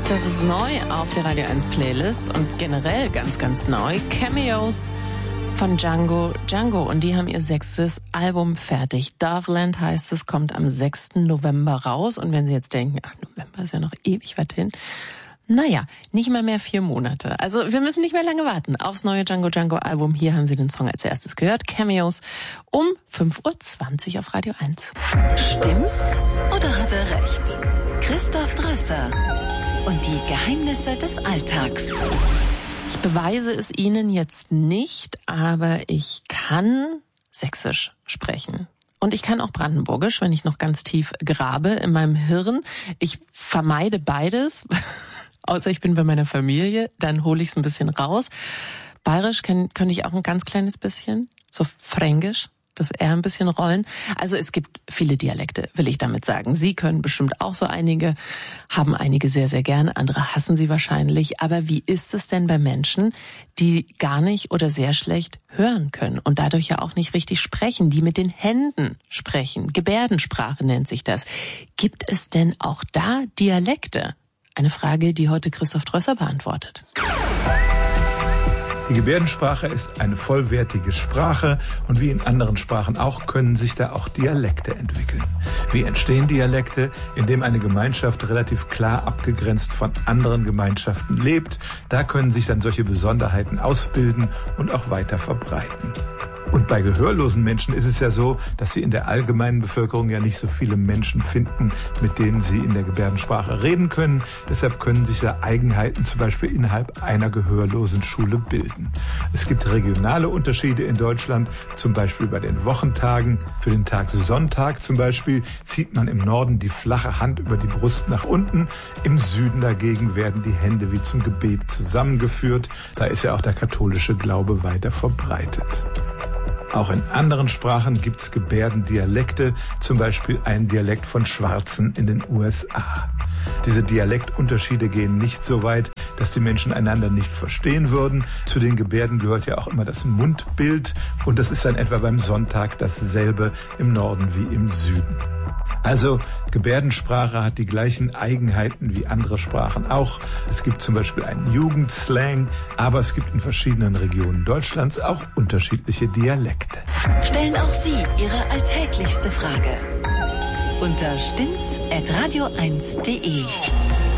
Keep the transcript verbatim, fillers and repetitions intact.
Das ist neu auf der Radio eins Playlist und generell ganz, ganz neu. Cameos von Django Django und die haben ihr sechstes Album fertig. Doveland heißt es, kommt am sechsten November raus. Und wenn Sie jetzt denken, ach, November ist ja noch ewig weit hin. Naja, nicht mal mehr vier Monate. Also wir müssen nicht mehr lange warten aufs neue Django Django Album. Hier haben Sie den Song als erstes gehört. Cameos um fünf Uhr zwanzig auf Radio eins. Stimmt's oder hat er recht? Christoph Drösser und die Geheimnisse des Alltags. Ich beweise es Ihnen jetzt nicht, aber ich kann Sächsisch sprechen. Und ich kann auch Brandenburgisch, wenn ich noch ganz tief grabe in meinem Hirn. Ich vermeide beides, außer ich bin bei meiner Familie, dann hole ich es ein bisschen raus. Bayerisch kann, kann ich auch ein ganz kleines bisschen, so Fränkisch. Das R ein bisschen rollen. Also es gibt viele Dialekte, will ich damit sagen. Sie können bestimmt auch so einige, haben einige sehr, sehr gerne, andere hassen sie wahrscheinlich. Aber wie ist es denn bei Menschen, die gar nicht oder sehr schlecht hören können und dadurch ja auch nicht richtig sprechen, die mit den Händen sprechen? Gebärdensprache nennt sich das. Gibt es denn auch da Dialekte? Eine Frage, die heute Christoph Drösser beantwortet. Die Gebärdensprache ist eine vollwertige Sprache und wie in anderen Sprachen auch können sich da auch Dialekte entwickeln. Wie entstehen Dialekte? Indem eine Gemeinschaft relativ klar abgegrenzt von anderen Gemeinschaften lebt. Da können sich dann solche Besonderheiten ausbilden und auch weiter verbreiten. Und bei gehörlosen Menschen ist es ja so, dass sie in der allgemeinen Bevölkerung ja nicht so viele Menschen finden, mit denen sie in der Gebärdensprache reden können. Deshalb können sich da Eigenheiten zum Beispiel innerhalb einer gehörlosen Schule bilden. Es gibt regionale Unterschiede in Deutschland, zum Beispiel bei den Wochentagen. Für den Tag Sonntag zum Beispiel zieht man im Norden die flache Hand über die Brust nach unten. Im Süden dagegen werden die Hände wie zum Gebet zusammengeführt. Da ist ja auch der katholische Glaube weiter verbreitet. Auch in anderen Sprachen gibt's Gebärdendialekte, zum Beispiel ein Dialekt von Schwarzen in den U S A. Diese Dialektunterschiede gehen nicht so weit, dass die Menschen einander nicht verstehen würden. Zu den Gebärden gehört ja auch immer das Mundbild und das ist dann etwa beim Sonntag dasselbe im Norden wie im Süden. Also Gebärdensprache hat die gleichen Eigenheiten wie andere Sprachen auch. Es gibt zum Beispiel einen Jugendslang, aber es gibt in verschiedenen Regionen Deutschlands auch unterschiedliche Dialekte. Stellen auch Sie Ihre alltäglichste Frage unter stimmt's at radio eins punkt de.